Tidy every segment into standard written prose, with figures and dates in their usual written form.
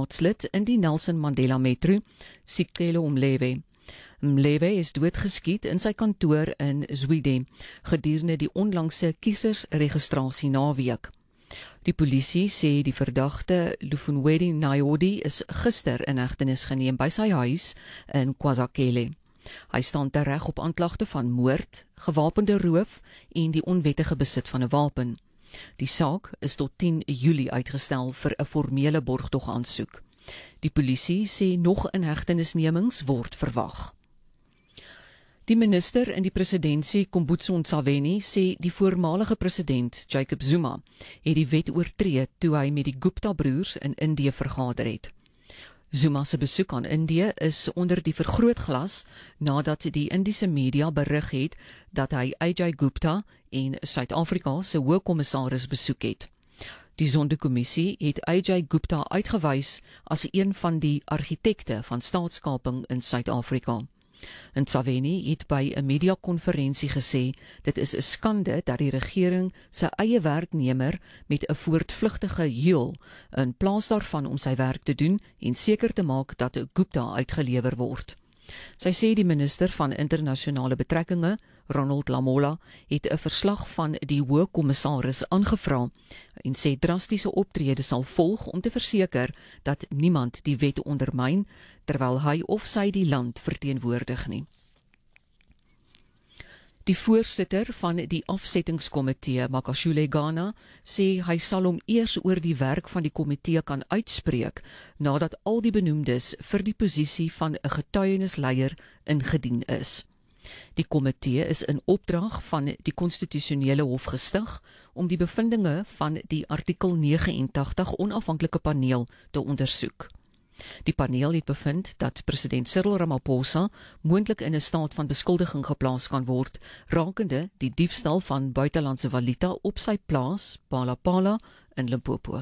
raadslid in die Nelson Mandela Metro, Sicelo Mlewe. Mlewe is doodgeskiet in sy kantoor in Zwide gedurende die onlangse kiesersregistrasie naweek. Die polisie sê die verdagte Lufunweni Nayodi is gister in hegtenis geneem by sy huis in KwaZakele. Hy staan tereg op aanklagte van moord, gewapende roof en die onwettige besit van 'n wapen. Die saak is tot 10 Julie uitgestel vir 'n formele borgtogaansoek. Die polisie sê nog inhegtenisnemings word verwag. Die minister in die presidentsie, Kombutso Ntshavheni, sê die voormalige president, Jacob Zuma, het die wet oortree toe hy met die Gupta-broers in Indië vergader het. Zuma se besoek aan Indië is onder die vergrootglas nadat die Indiese media berig het dat hy Ajay Gupta en Suid-Afrika se hoogkommissaris besoek het. Die Sonderkommissie het Ajay Gupta uitgewys as een van die argitekte van staatskaping in Suid-Afrika. Ntshavheni het by 'n mediakonferensie gesê dit is 'n skande dat die regering sy eie werknemer met 'n voortvlugtige huil in plaas daarvan om sy werk te doen en seker te maak dat Gupta uitgelewer word. Sy sê die minister van internasionale betrekkinge, Ronald Lamola, het 'n verslag van die hoogkommissaris aangevra en sê drastiese optrede sal volg om te verseker dat niemand die wet ondermyn terwyl hy of sy die land verteenwoordig nie. Die voorsitter van die afsettingskomitee, Makashule Ghana, sê hy sal hom eers oor die werk van die komitee kan uitspreek nadat al die benoemdes vir die posisie van 'n getuienisleier ingedien is. Die komitee is in opdrag van die konstitusionele hof gestig om die bevindinge van die artikel 89 onafhanklike paneel te ondersoek. Die paneel het bevind dat president Cyril Ramaphosa moontlik in 'n staat van beskuldiging geplaas kan word rakende die diefstal van buitelandse valuta op sy plaas Palapala in Limpopo.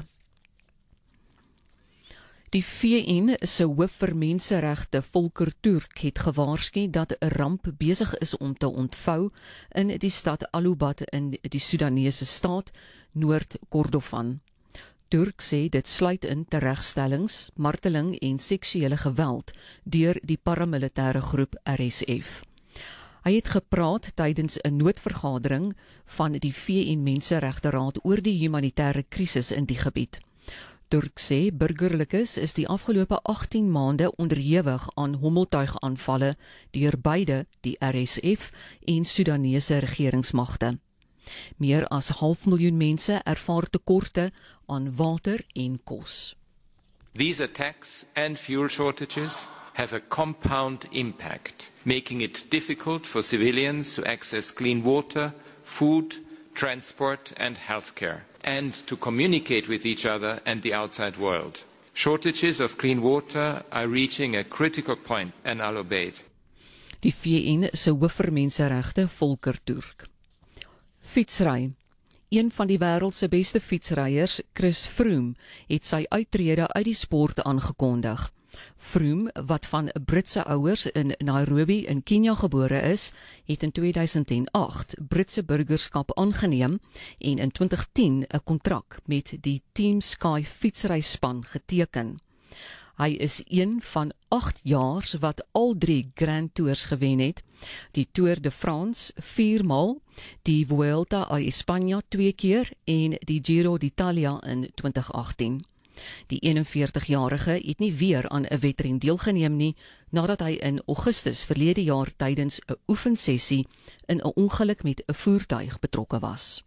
Die VN se hoof vir menseregte Volker Turk het gewaarsku dat 'n ramp besig is om te ontvou in die stad Alubat in die Sudanese staat Noord-Kordofan. Turk sê dit sluit in teregstellings, marteling en seksuele geweld deur die paramilitêre groep RSF. Hy het gepraat tydens 'n noodvergadering van die VN Menseregteraad oor die humanitêre krisis in die gebied. Turk sê burgerlikes is die afgelope 18 maande onderhewig aan hommeltuigaanvalle deur beide die RSF en Sudanese regeringsmagte. Meer as 500.000 mense ervaar tekorte aan water en kos. These attacks and fuel shortages have a compound impact, making it difficult for civilians to access clean water, food, transport and healthcare, and to communicate with each other and the outside world. Shortages of clean water are reaching a critical point in Al Obeid. Die VN se hoof vir menseregte Volker Turk. Fietsry. Een van die wêreld se beste fietsryers, Chris Froome, het sy uittrede uit die sport aangekondig. Froome, wat van Britse ouers in Nairobi in Kenia gebore is, het in 2008 Britse burgerskap aangeneem en in 2010 'n kontrak met die Team Sky fietsryspan geteken. Hy is een van 8 jaars wat al 3 Grand Tours gewen het, die Tour de France 4 maal, die Vuelta a España 2 keer en die Giro d'Italia in 2018. Die 41-jarige het nie weer aan 'n wedren deelgeneem nie, nadat hy in Augustus verlede jaar tydens 'n oefensessie in 'n ongeluk met 'n voertuig betrokke was.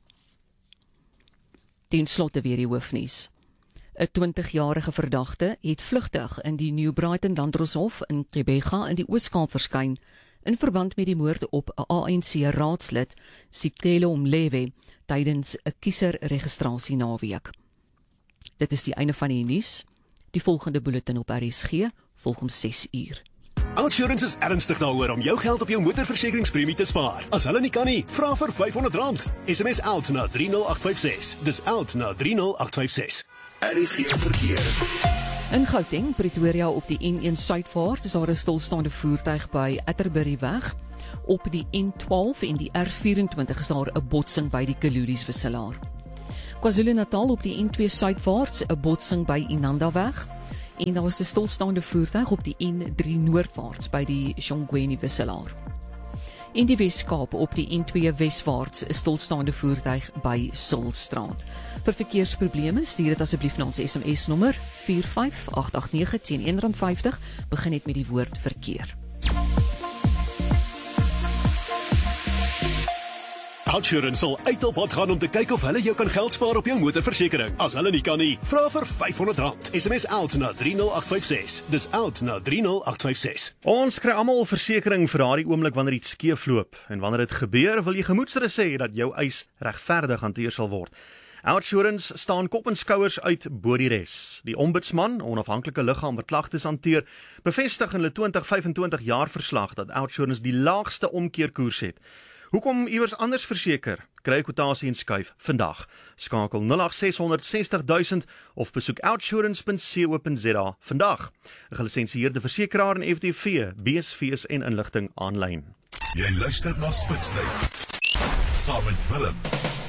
Ten slotte weer die hoofnuus. 'n 20-jarige verdagte het vlugtig in die New Brighton Landdroshof in Gqeberha in die Oos-Kaap verskyn in verband met die moord op 'n ANC-raadslid, Sicelo Mlewe, tydens 'n kieserregistrasie naweek. Dit is die einde van die nuus. Die volgende bulletin op RSG volg om 6 uur. Outsurance is ernstig daaroor om jou geld op jou motorversekeringspremie te spaar. As hulle nie kan nie, vra vir R500. SMS OUT na 30856. Dis OUT na 30856. RSG verkeer. In Gauteng, Pretoria op die N1 Suidvaart is daar 'n stilstaande voertuig by Atterbury-weg. Op die N12 en die R24 is daar 'n botsing by die KwaZulu-Natal op die N2 Suidwaarts 'n botsing by Inandaweg En daar was 'n stilstaande voertuig op die N3 noordwaarts by die Shongweni wisselaar. In die Weskaap op die N2 weswaarts 'n stilstaande voertuig by Sulstraat. Vir verkeersprobleme stuur dit asseblief na ons SMS nommer 45889 teen R1.50, begin net met die woord verkeer. Outsurance sal uit op pad gaan om te kyk of hulle jou kan geld spaar op jou motorversekering. As hulle nie kan nie, vra vir R500. SMS OUT na 30856. Dis OUT na 30856. Ons kry almal versekering vir daardie oomblik wanneer iets skeefloop. En wanneer dit gebeur, wil jy gemoedsrus hê dat jou eis regverdig hanteer sal word. Outsurance staan kop en skouers uit bo die res. Die ombudsman, onafhanklike liggaam wat klagtes hanteer, bevestig in hulle 2025 jaarverslag dat Outsurance die laagste omkeerkoers het. Hoekom iewers anders verseker? Kry 'n kwotasie en skuif vandag. Skakel 0860 60000 of besoek outsurance.co.za vandag. 'n Gelisensieerde versekeraar en FTV, BSV's en inligting aanlyn. Jy luister na Spitstyd. Saam met Willem